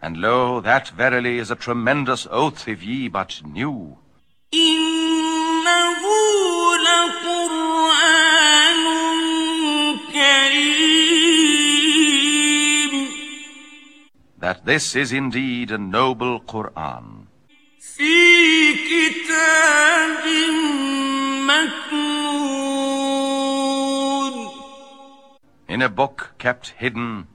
And lo, that verily is a tremendous oath if ye but knew. إنه لقرآن كريم. That this is indeed a noble Qur'an. في كتاب مكنون. In a book kept hidden